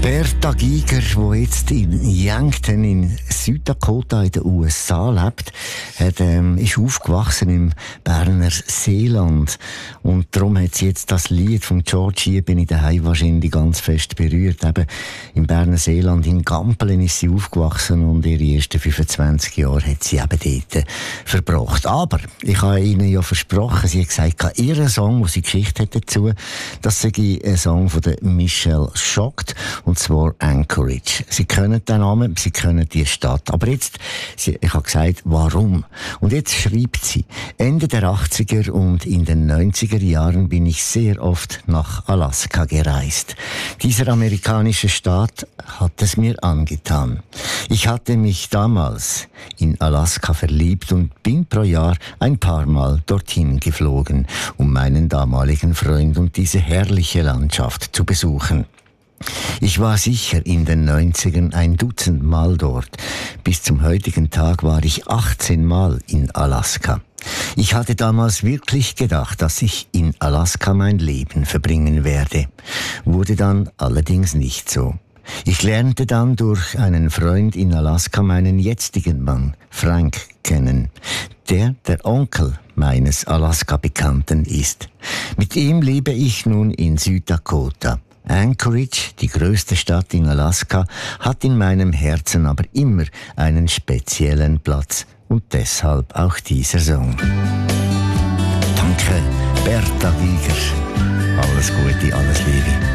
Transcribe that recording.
Bertha Giger, die jetzt in Yankton in Süddakota in den USA lebt, ist aufgewachsen im Berner Seeland. Und darum hat sie jetzt das Lied von George «Hier bin ich daheim» wahrscheinlich ganz fest berührt. Eben im Berner Seeland, in Gampelen ist sie aufgewachsen und ihre ersten 25 Jahre hat sie eben dort verbracht. Aber ich habe Ihnen ja versprochen, sie hat gesagt, ihr Song, wo sie Geschichte hat dazu, das sei ein Song von der Michelle Shocked, und zwar Anchorage. Sie kennen den Namen, Sie kennen die Stadt. Aber jetzt, ich habe gesagt, warum? Und jetzt schreibt sie, Ende der 80er und in den 90er Jahren bin ich sehr oft nach Alaska gereist. Dieser amerikanische Staat hat es mir angetan. Ich hatte mich damals in Alaska verliebt und bin pro Jahr ein paar Mal dorthin geflogen, um meinen damaligen Freund und diese herrliche Landschaft zu besuchen. Ich war sicher in den 90ern ein Dutzend Mal dort. Bis zum heutigen Tag war ich 18 Mal in Alaska. Ich hatte damals wirklich gedacht, dass ich in Alaska mein Leben verbringen werde. Wurde dann allerdings nicht so. Ich lernte dann durch einen Freund in Alaska meinen jetzigen Mann, Frank, kennen, der Onkel meines Alaska-Bekannten ist. Mit ihm lebe ich nun in Süddakota. Anchorage, die größte Stadt in Alaska, hat in meinem Herzen aber immer einen speziellen Platz. Und deshalb auch dieser Song. Danke, Bertha Giger. Alles Gute, alles Liebe.